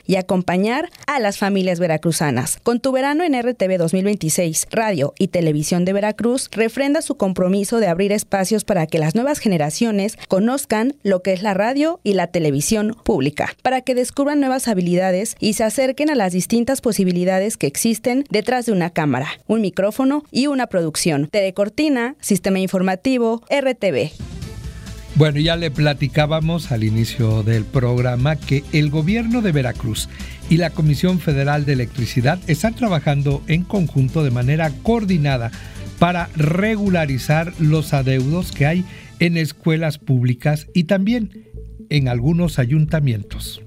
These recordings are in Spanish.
y acompañar a las familias veracruzanas. Con Tu Verano en RTV 2026, Radio y Televisión de Veracruz refrenda su compromiso de abrir espacios para que las nuevas generaciones conozcan lo que es la radio y la televisión pública, para que descubran nuevas habilidades y se acerquen a las distintas posibilidades que existen detrás de una cámara, un micrófono y una producción. Telecortina, Sistema Informativo, RTV. Bueno, ya le platicábamos al inicio del programa que el gobierno de Veracruz y la Comisión Federal de Electricidad están trabajando en conjunto de manera coordinada para regularizar los adeudos que hay en escuelas públicas y también en algunos ayuntamientos.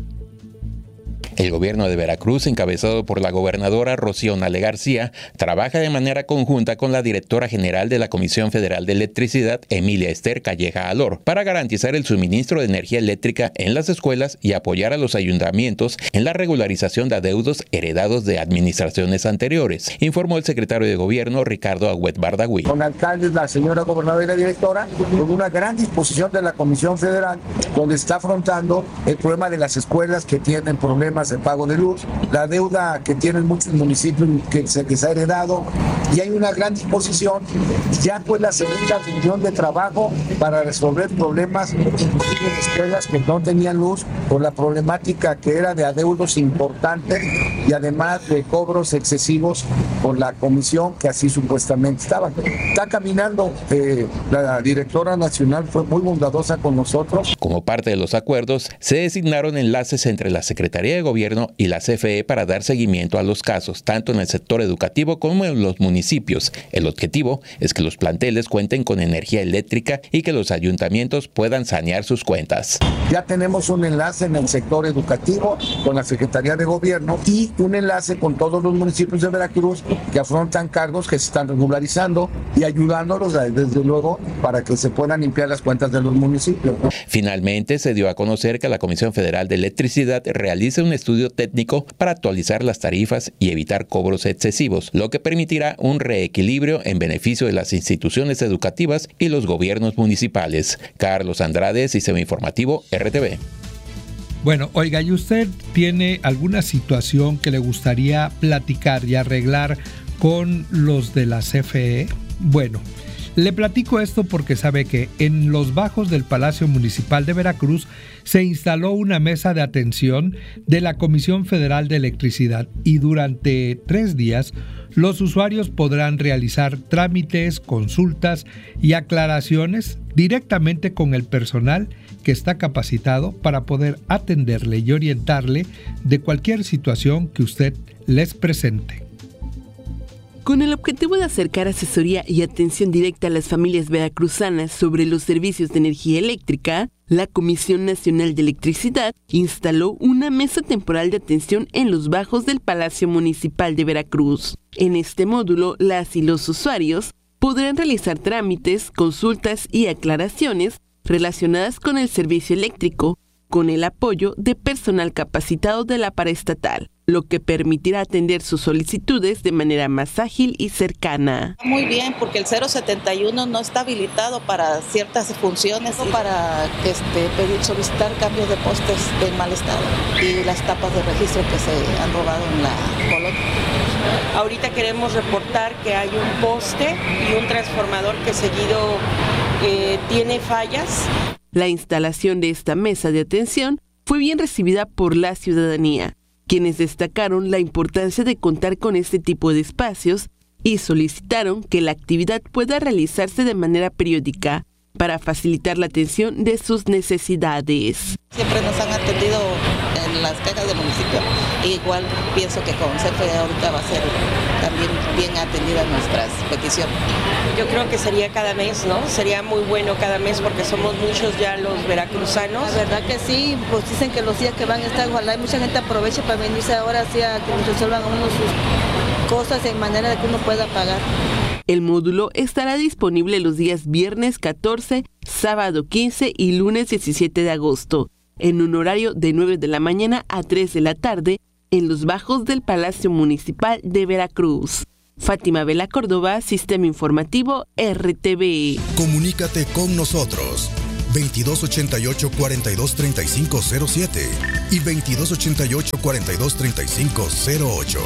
El gobierno de Veracruz, encabezado por la gobernadora Rocío Nale García, trabaja de manera conjunta con la directora general de la Comisión Federal de Electricidad, Emilia Esther Calleja Alor, para garantizar el suministro de energía eléctrica en las escuelas y apoyar a los ayuntamientos en la regularización de adeudos heredados de administraciones anteriores, informó el secretario de Gobierno, Ricardo Agüet Bardagüí. Con alcaldes, la señora gobernadora y la directora, con una gran disposición de la Comisión Federal, donde está afrontando el problema de las escuelas que tienen problemas de pago de luz, la deuda que tienen muchos municipios que se ha heredado, y hay una gran disposición. Ya fue la segunda reunión de trabajo para resolver problemas, inclusive en escuelas que no tenían luz, por la problemática que era de adeudos importantes y además de cobros excesivos por la comisión que así supuestamente estaba. Está caminando, la directora nacional fue muy bondadosa con nosotros. Como parte de los acuerdos, se designaron enlaces entre la Secretaría de Gobierno y la CFE para dar seguimiento a los casos, tanto en el sector educativo como en los municipios. El objetivo es que los planteles cuenten con energía eléctrica y que los ayuntamientos puedan sanear sus cuentas. Ya tenemos un enlace en el sector educativo con la Secretaría de Gobierno y un enlace con todos los municipios de Veracruz que afrontan cargos que se están regularizando y ayudándolos desde luego para que se puedan limpiar las cuentas de los municipios. Finalmente se dio a conocer que la Comisión Federal de Electricidad realiza un estudio técnico para actualizar las tarifas y evitar cobros excesivos, lo que permitirá un reequilibrio en beneficio de las instituciones educativas y los gobiernos municipales. Carlos Andrade, Sistema Informativo, RTV. Bueno, oiga, ¿y usted tiene alguna situación que le gustaría platicar y arreglar con los de la CFE? Bueno, le platico esto porque sabe que en los bajos del Palacio Municipal de Veracruz se instaló una mesa de atención de la Comisión Federal de Electricidad y durante 3 días los usuarios podrán realizar trámites, consultas y aclaraciones directamente con el personal que está capacitado para poder atenderle y orientarle de cualquier situación que usted les presente. Con el objetivo de acercar asesoría y atención directa a las familias veracruzanas sobre los servicios de energía eléctrica, la Comisión Nacional de Electricidad instaló una mesa temporal de atención en los bajos del Palacio Municipal de Veracruz. En este módulo, las y los usuarios podrán realizar trámites, consultas y aclaraciones relacionadas con el servicio eléctrico, con el apoyo de personal capacitado de la paraestatal, lo que permitirá atender sus solicitudes de manera más ágil y cercana. Muy bien, porque el 071 no está habilitado para ciertas funciones, para solicitar cambios de postes en mal estado y las tapas de registro que se han robado en la colonia. Ahorita queremos reportar que hay un poste y un transformador que seguido tiene fallas. La instalación de esta mesa de atención fue bien recibida por la ciudadanía, quienes destacaron la importancia de contar con este tipo de espacios y solicitaron que la actividad pueda realizarse de manera periódica para facilitar la atención de sus necesidades. Siempre nos han atendido en las quejas del municipio, e igual pienso que con CFE ahorita va a ser también bien atendida nuestras peticiones. Yo creo que sería cada mes, ¿no? Sería muy bueno cada mes porque somos muchos ya los veracruzanos. La verdad que sí, pues dicen que los días que van a estar, ojalá mucha gente aproveche para venirse ahora sí a que nos resuelvan uno sus cosas de manera de que uno pueda pagar. El módulo estará disponible los días viernes 14, sábado 15 y lunes 17 de agosto, en un horario de 9 de la mañana a 3 de la tarde, en los bajos del Palacio Municipal de Veracruz. Fátima Vela Córdoba, Sistema Informativo, RTV. Comunícate con nosotros. 2288-423507 y 2288-423508.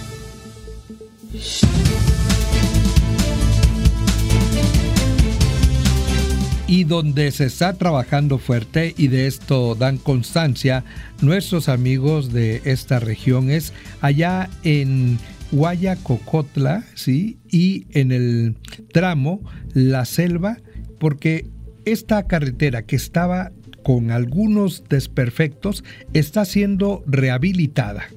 Y donde se está trabajando fuerte, y de esto dan constancia nuestros amigos de esta región, es allá en Guayacocotla, ¿sí? Y en el tramo La Selva, porque esta carretera que estaba con algunos desperfectos está siendo rehabilitada.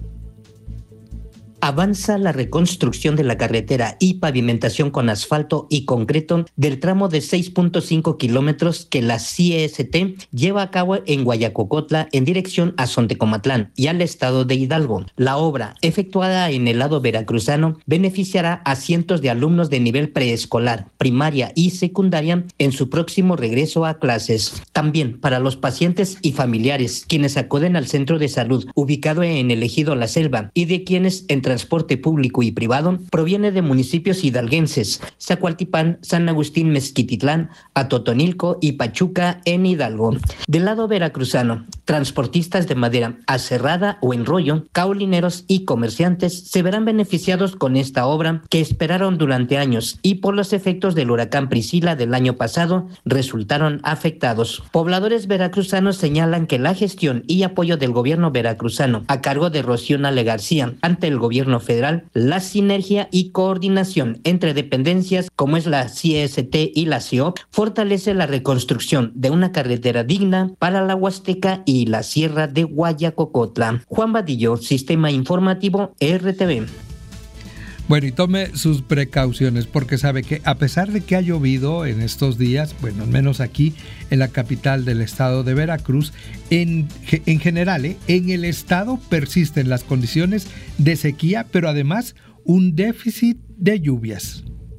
Avanza la reconstrucción de la carretera y pavimentación con asfalto y concreto del tramo de 6.5 kilómetros que la CEST lleva a cabo en Guayacocotla en dirección a Sontecomatlán y al estado de Hidalgo. La obra, efectuada en el lado veracruzano, beneficiará a cientos de alumnos de nivel preescolar, primaria y secundaria en su próximo regreso a clases. También para los pacientes y familiares quienes acuden al centro de salud ubicado en el ejido La Selva y de quienes en transporte público y privado proviene de municipios hidalguenses, Zacualtipán, San Agustín Mezquititlán, Atotonilco y Pachuca en Hidalgo. Del lado veracruzano, transportistas de madera aserrada o en rollo, caulineros y comerciantes se verán beneficiados con esta obra que esperaron durante años y por los efectos del huracán Priscila del año pasado resultaron afectados. Pobladores veracruzanos señalan que la gestión y apoyo del gobierno veracruzano a cargo de Rocío Nale García ante el gobierno federal, la sinergia y coordinación entre dependencias como es la CEST y la CIOP fortalece la reconstrucción de una carretera digna para la Huasteca y la Sierra de Guayacocotla. Juan Vadillo, Sistema Informativo RTV. Bueno, y tome sus precauciones porque sabe que a pesar de que ha llovido en estos días, bueno, al menos aquí en la capital del estado de Veracruz, en general, en el estado persisten las condiciones de sequía, pero además un déficit de lluvias.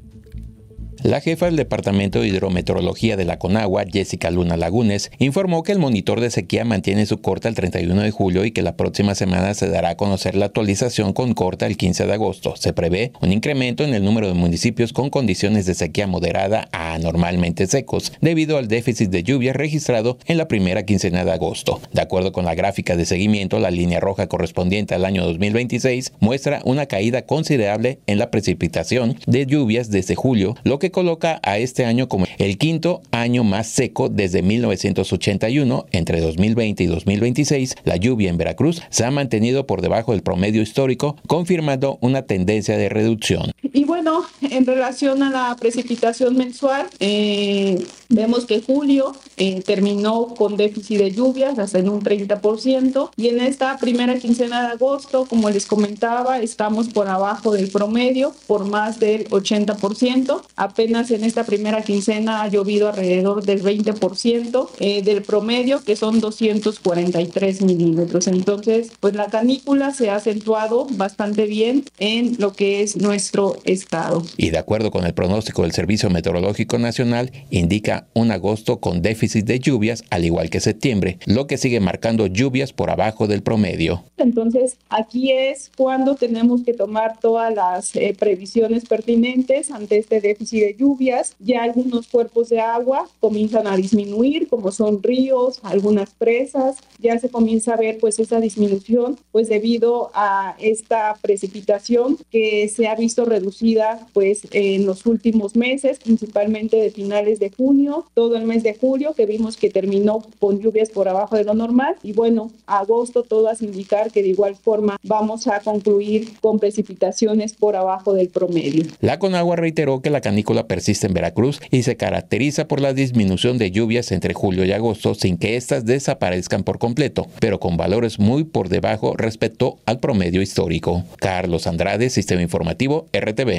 La jefa del Departamento de Hidrometeorología de la Conagua, Jessica Luna Lagunes, informó que el monitor de sequía mantiene su corte el 31 de julio y que la próxima semana se dará a conocer la actualización con corte el 15 de agosto. Se prevé un incremento en el número de municipios con condiciones de sequía moderada a anormalmente secos, debido al déficit de lluvias registrado en la primera quincena de agosto. De acuerdo con la gráfica de seguimiento, la línea roja correspondiente al año 2026 muestra una caída considerable en la precipitación de lluvias desde julio, lo que coloca a este año como el quinto año más seco desde 1981. Entre 2020 y 2026, la lluvia en Veracruz se ha mantenido por debajo del promedio histórico, confirmando una tendencia de reducción. Y bueno, en relación a la precipitación mensual, vemos que julio terminó con déficit de lluvias hasta en un 30%, y en esta primera quincena de agosto, como les comentaba, estamos por abajo del promedio por más del 80%. Apenas en esta primera quincena ha llovido alrededor del 20% del promedio, que son 243 milímetros. Entonces, pues la canícula se ha acentuado bastante bien en lo que es nuestro estado. Y de acuerdo con el pronóstico del Servicio Meteorológico Nacional, indica un agosto con déficit de lluvias, al igual que septiembre, lo que sigue marcando lluvias por abajo del promedio. Entonces, aquí es cuando tenemos que tomar todas las previsiones pertinentes ante este déficit de lluvias. Ya algunos cuerpos de agua comienzan a disminuir, como son ríos, algunas presas. Ya se comienza a ver pues esa disminución, pues debido a esta precipitación que se ha visto reducida pues en los últimos meses, principalmente de finales de junio, todo el mes de julio, que vimos que terminó con lluvias por abajo de lo normal, y bueno, agosto todo hace indicar que de igual forma vamos a concluir con precipitaciones por abajo del promedio. La Conagua reiteró que la canícula persiste en Veracruz y se caracteriza por la disminución de lluvias entre julio y agosto sin que éstas desaparezcan por completo, pero con valores muy por debajo respecto al promedio histórico. Carlos Andrade, Sistema Informativo, RTV.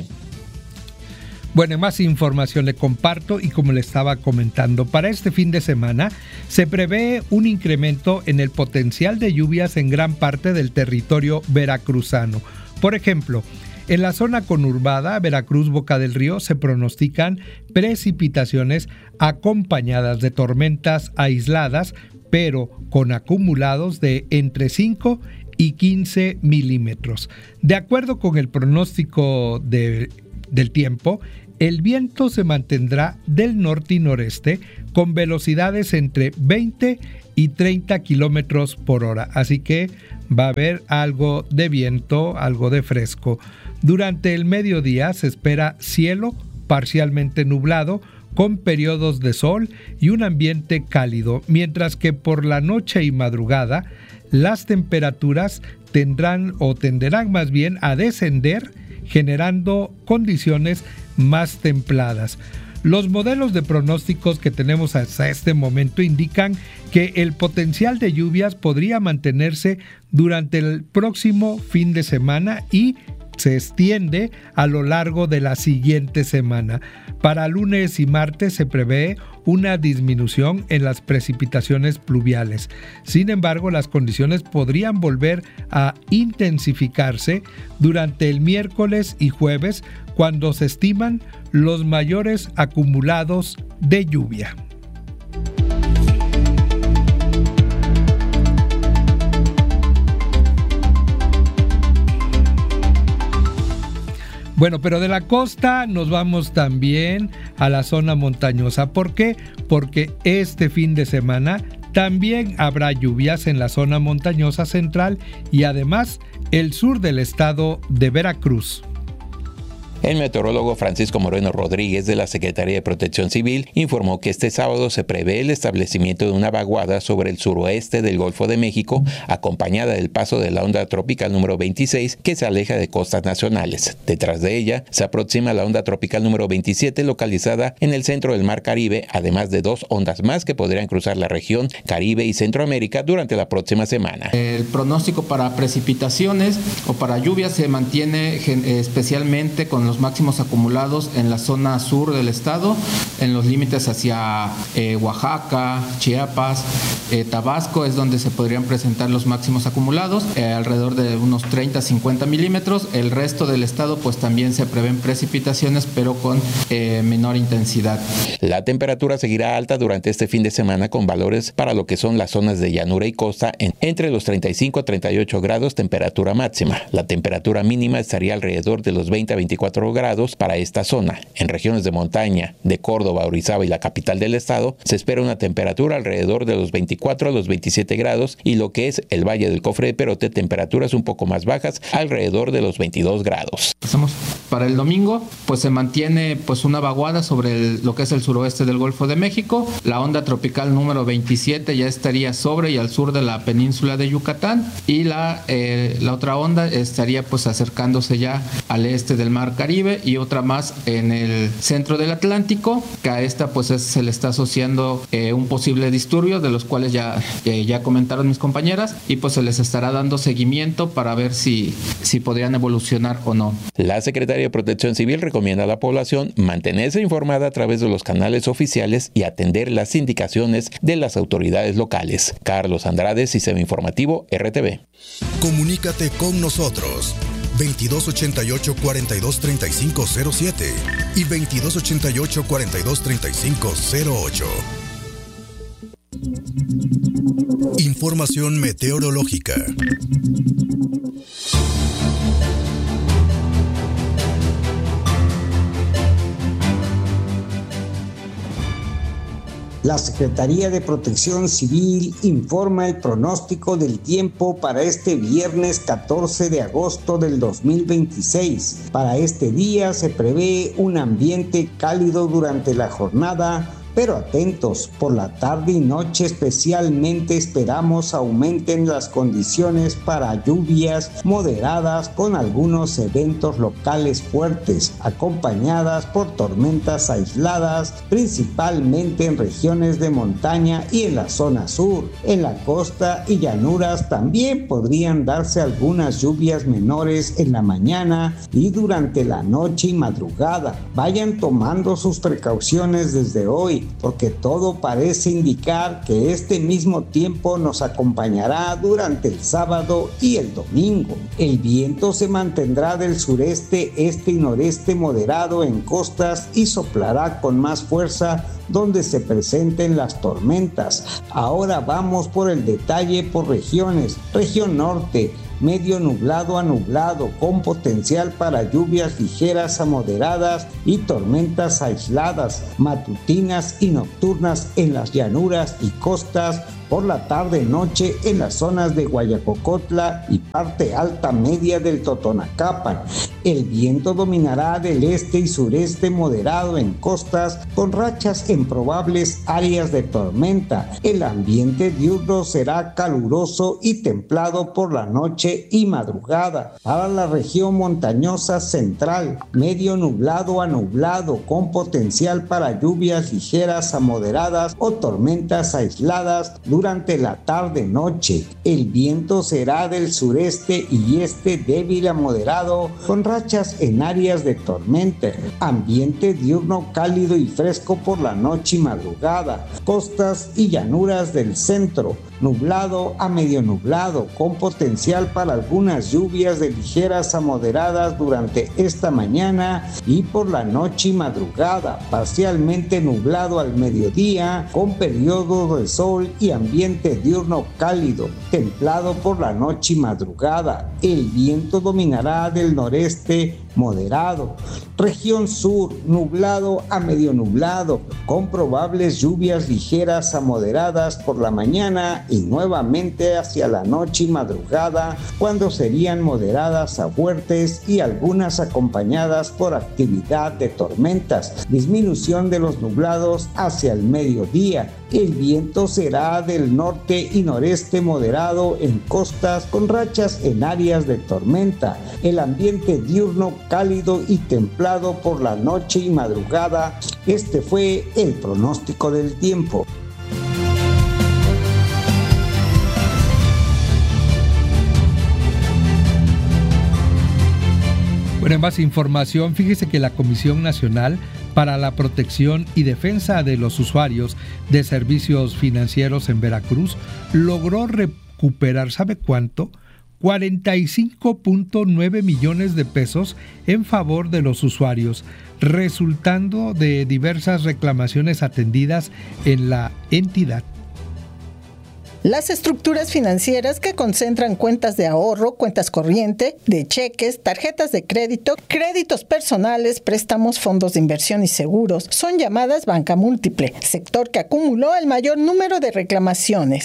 Bueno, más información le comparto, y como le estaba comentando, para este fin de semana se prevé un incremento en el potencial de lluvias en gran parte del territorio veracruzano. Por ejemplo, en la zona conurbada Veracruz-Boca del Río se pronostican precipitaciones acompañadas de tormentas aisladas, pero con acumulados de entre 5 y 15 milímetros. De acuerdo con el pronóstico del tiempo, el viento se mantendrá del norte y noreste con velocidades entre 20 y 30 kilómetros por hora. Así que va a haber algo de viento, algo de fresco. Durante el mediodía se espera cielo parcialmente nublado con periodos de sol y un ambiente cálido, mientras que por la noche y madrugada las temperaturas tenderán más bien a descender, generando condiciones más templadas. Los modelos de pronósticos que tenemos hasta este momento indican que el potencial de lluvias podría mantenerse durante el próximo fin de semana y se extiende a lo largo de la siguiente semana. Para lunes y martes se prevé una disminución en las precipitaciones pluviales. Sin embargo, las condiciones podrían volver a intensificarse durante el miércoles y jueves, cuando se estiman los mayores acumulados de lluvia. Bueno, pero de la costa nos vamos también a la zona montañosa. ¿Por qué? Porque este fin de semana también habrá lluvias en la zona montañosa central y además el sur del estado de Veracruz. El meteorólogo Francisco Moreno Rodríguez de la Secretaría de Protección Civil informó que este sábado se prevé el establecimiento de una vaguada sobre el suroeste del Golfo de México, acompañada del paso de la onda tropical número 26 que se aleja de costas nacionales. Detrás de ella se aproxima la onda tropical número 27 localizada en el centro del Mar Caribe, además de dos ondas más que podrían cruzar la región Caribe y Centroamérica durante la próxima semana. El pronóstico para precipitaciones o para lluvias se mantiene especialmente con los máximos acumulados en la zona sur del estado, en los límites hacia Oaxaca, Chiapas, Tabasco es donde se podrían presentar los máximos acumulados, alrededor de unos 30-50 milímetros. El resto del estado pues también se prevén precipitaciones, pero con menor intensidad. La temperatura seguirá alta durante este fin de semana, con valores para lo que son las zonas de llanura y costa entre los 35 a 38 grados temperatura máxima. La temperatura mínima estaría alrededor de los 20 a 24 grados para esta zona. En regiones de montaña de Córdoba, Orizaba y la capital del estado se espera una temperatura alrededor de los 24 a los 27 grados, y lo que es el Valle del Cofre de Perote, temperaturas un poco más bajas, alrededor de los 22 grados. Para el domingo pues se mantiene pues una vaguada sobre lo que es el suroeste del Golfo de México. La onda tropical número 27 ya estaría sobre y al sur de la península de Yucatán, y la otra onda estaría pues acercándose ya al este del Mar Caribe, y otra más en el centro del Atlántico, que a esta pues se le está asociando un posible disturbio, de los cuales ya comentaron mis compañeras, y pues se les estará dando seguimiento para ver si podrían evolucionar o no. La Secretaría de Protección Civil recomienda a la población mantenerse informada a través de los canales oficiales y atender las indicaciones de las autoridades locales. Carlos Andrade, Sistema Informativo, RTV. Comunícate con nosotros. 2288-423507 y 2288-423508. Información meteorológica. La Secretaría de Protección Civil informa el pronóstico del tiempo para este viernes 14 de agosto del 2026. Para este día se prevé un ambiente cálido durante la jornada, pero atentos, por la tarde y noche especialmente esperamos aumenten las condiciones para lluvias moderadas con algunos eventos locales fuertes, acompañadas por tormentas aisladas, principalmente en regiones de montaña y en la zona sur. En la costa y llanuras también podrían darse algunas lluvias menores en la mañana y durante la noche y madrugada. Vayan tomando sus precauciones desde hoy, porque todo parece indicar que este mismo tiempo nos acompañará durante el sábado y el domingo. El viento se mantendrá del sureste, este y noreste moderado en costas y soplará con más fuerza donde se presenten las tormentas. Ahora vamos por el detalle por regiones. Región norte, medio nublado a nublado, con potencial para lluvias ligeras a moderadas y tormentas aisladas, matutinas y nocturnas en las llanuras y costas, por la tarde-noche en las zonas de Guayacocotla y parte alta media del Totonacapan. El viento dominará del este y sureste moderado en costas, con rachas en probables áreas de tormenta. El ambiente diurno será caluroso y templado por la noche y madrugada. Para la región montañosa central, medio nublado a nublado, con potencial para lluvias ligeras a moderadas o tormentas aisladas durante la tarde-noche. El viento será del sureste y este débil a moderado, con rachas en áreas de tormenta. Ambiente diurno cálido y fresco por la noche y madrugada. Costas y llanuras del centro, nublado a medio nublado, con potencial para algunas lluvias de ligeras a moderadas durante esta mañana y por la noche y madrugada. Parcialmente nublado al mediodía, con periodos de sol y ambiente diurno cálido, templado por la noche y madrugada. El viento dominará del noreste moderado. Región sur, nublado a medio nublado, con probables lluvias ligeras a moderadas por la mañana y nuevamente hacia la noche y madrugada, cuando serían moderadas a fuertes y algunas acompañadas por actividad de tormentas. Disminución de los nublados hacia el mediodía. El viento será del norte y noreste moderado en costas, con rachas en áreas de tormenta. El ambiente diurno cálido y templado por la noche y madrugada. Este fue el pronóstico del tiempo. Bueno, en más información, fíjese que la Comisión Nacional para la Protección y Defensa de los Usuarios de Servicios Financieros en Veracruz logró recuperar, ¿sabe cuánto? 45.9 millones de pesos en favor de los usuarios, resultando de diversas reclamaciones atendidas en la entidad. Las estructuras financieras que concentran cuentas de ahorro, cuentas corriente, de cheques, tarjetas de crédito, créditos personales, préstamos, fondos de inversión y seguros son llamadas banca múltiple, sector que acumuló el mayor número de reclamaciones,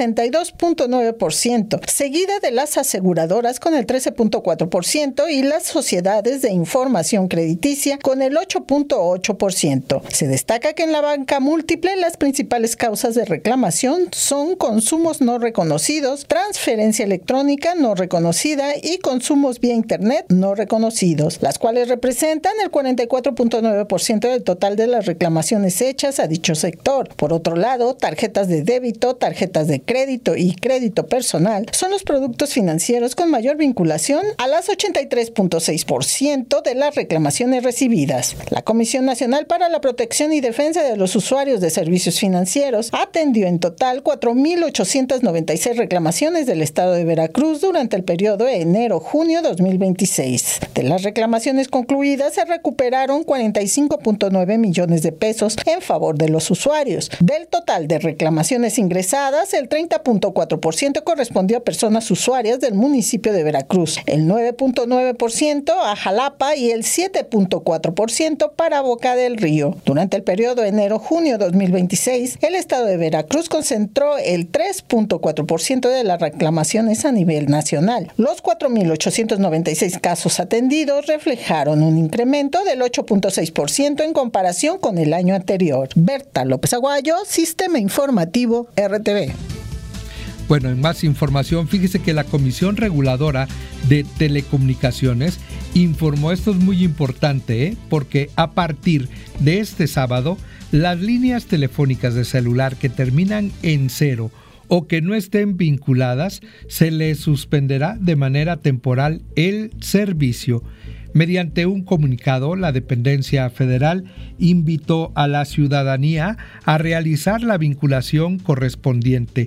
62.9%, seguida de las aseguradoras con el 13.4% y las sociedades de información crediticia con el 8.8%. Se destaca que en la banca múltiple las principales causas de reclamación son consumos no reconocidos, transferencia electrónica no reconocida y consumos vía internet no reconocidos, las cuales representan el 44.9% del total de las reclamaciones hechas a dicho sector. Por otro lado, tarjetas de débito, tarjetas de crédito y crédito personal son los productos financieros con mayor vinculación a las 83.6% de las reclamaciones recibidas. La Comisión Nacional para la Protección y Defensa de los Usuarios de Servicios Financieros atendió en total 4.896 reclamaciones del estado de Veracruz durante el periodo de enero-junio 2026. De las reclamaciones concluidas se recuperaron 45.9 millones de pesos en favor de los usuarios. Del total de reclamaciones ingresadas, el 30.4% correspondió a personas usuarias del municipio de Veracruz, el 9.9% a Jalapa y el 7.4% para Boca del Río. Durante el periodo enero-junio 2026, el estado de Veracruz concentró el 3.4% de las reclamaciones a nivel nacional. Los 4.896 casos atendidos reflejaron un incremento del 8.6% en comparación con el año anterior. Berta López Aguayo, Sistema Informativo RTV. Bueno, en más información, fíjese que la Comisión Reguladora de Telecomunicaciones informó, esto es muy importante, porque a partir de este sábado, las líneas telefónicas de celular que terminan en 0 o que no estén vinculadas, se les suspenderá de manera temporal el servicio. Mediante un comunicado, la dependencia federal invitó a la ciudadanía a realizar la vinculación correspondiente.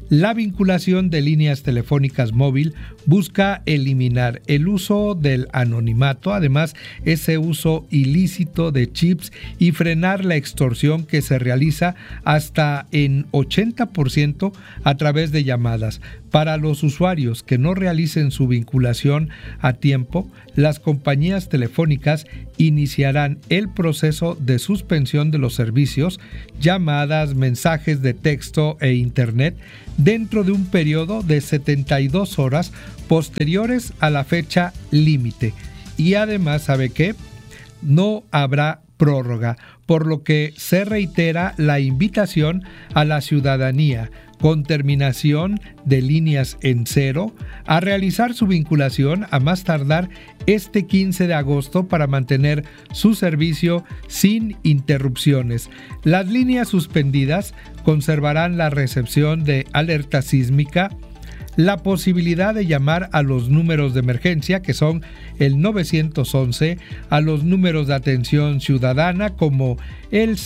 La vinculación de líneas telefónicas móvil busca eliminar el uso del anonimato, además ese uso ilícito de chips, y frenar la extorsión que se realiza hasta en 80% a través de llamadas. Para los usuarios que no realicen su vinculación a tiempo, las compañías telefónicas iniciarán el proceso de suspensión de los servicios, llamadas, mensajes de texto e internet dentro de un periodo de 72 horas posteriores a la fecha límite. Y además, ¿sabe qué? No habrá prórroga, por lo que se reitera la invitación a la ciudadanía con terminación de líneas en 0 a realizar su vinculación a más tardar este 15 de agosto para mantener su servicio sin interrupciones. Las líneas suspendidas conservarán la recepción de alerta sísmica, la posibilidad de llamar a los números de emergencia, que son el 911, a los números de atención ciudadana como el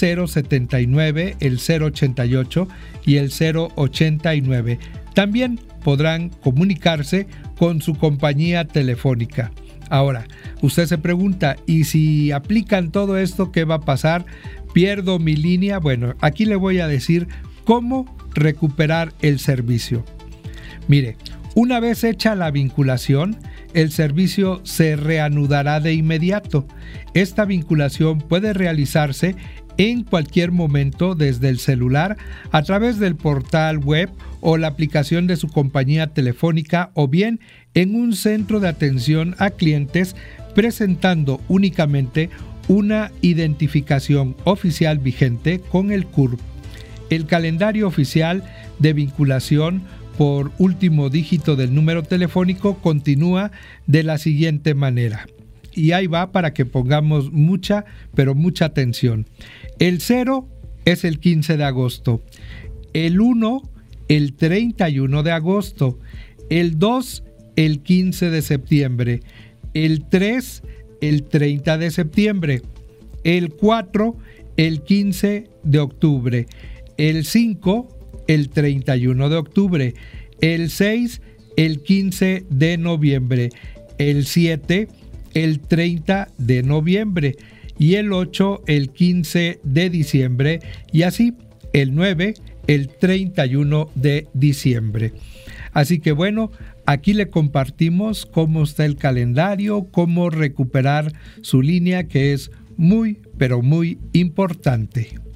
079, el 088 y el 089. También podrán comunicarse con su compañía telefónica. Ahora, usted se pregunta, ¿y si aplican todo esto, qué va a pasar? ¿Pierdo mi línea? Bueno, aquí le voy a decir cómo recuperar el servicio. Mire, una vez hecha la vinculación, el servicio se reanudará de inmediato. Esta vinculación puede realizarse en cualquier momento desde el celular, a través del portal web o la aplicación de su compañía telefónica, o bien en un centro de atención a clientes presentando únicamente una identificación oficial vigente con el CURP. El calendario oficial de vinculación por último dígito del número telefónico continúa de la siguiente manera. Y ahí va para que pongamos mucha, pero mucha atención. El 0 es el 15 de agosto. El 1, el 31 de agosto. El 2, el 15 de septiembre. El 3, el 30 de septiembre. El 4, el 15 de octubre. El 5, el 31 de octubre, el 6, el 15 de noviembre, el 7, el 30 de noviembre y el 8, el 15 de diciembre y así el 9, el 31 de diciembre. Así que bueno, aquí le compartimos cómo está el calendario, cómo recuperar su línea, que es muy, pero muy importante.